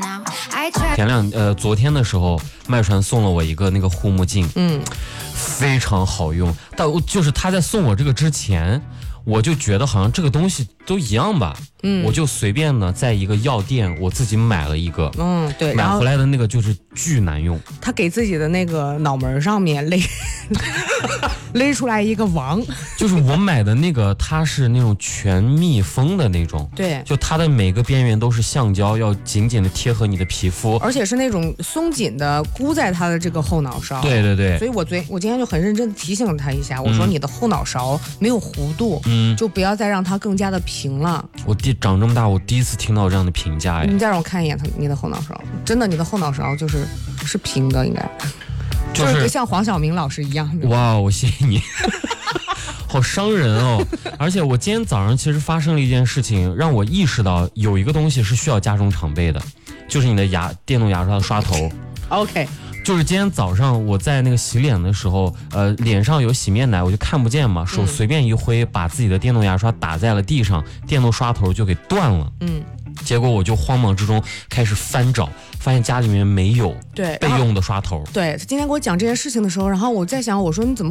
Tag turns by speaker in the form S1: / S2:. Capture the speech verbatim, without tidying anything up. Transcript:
S1: 前两呃昨天的时候，麦传送了我一个那个护目镜，
S2: 嗯，
S1: 非常好用。但我就是他在送我这个之前，我就觉得好像这个东西都一样吧，嗯，我就随便呢在一个药店我自己买了一个，
S2: 嗯，对，
S1: 买回来的那个就是巨难用。
S2: 他给自己的那个脑门上面勒勒出来一个王，
S1: 就是我买的那个，它是那种全密封的那种，
S2: 对，
S1: 就它的每个边缘都是橡胶，要紧紧的贴合你的皮肤，
S2: 而且是那种松紧的，箍在他的这个后脑勺。
S1: 对对对，
S2: 所以我昨我今天就很认真的提醒了他一下，我说你的后脑勺没有弧度，嗯，就不要再让它更加的平了。
S1: 我第长这么大，我第一次听到这样的评价哎。
S2: 你再让我看一眼他你的后脑勺，真的，你的后脑勺就是是平的，应该。
S1: 就是、
S2: 就是像黄晓明老师一样。
S1: 哇，我谢谢你，好伤人哦！而且我今天早上其实发生了一件事情，让我意识到有一个东西是需要家中常备的，就是你的牙电动牙刷的刷头。
S2: OK。
S1: 就是今天早上我在那个洗脸的时候，呃，脸上有洗面奶，我就看不见嘛，手随便一挥，把自己的电动牙刷打在了地上，电动刷头就给断了。嗯。结果我就慌忙之中开始翻找，发现家里面没有
S2: 对
S1: 备用的刷头。
S2: 对，他今天给我讲这件事情的时候，然后我在想，我说你怎么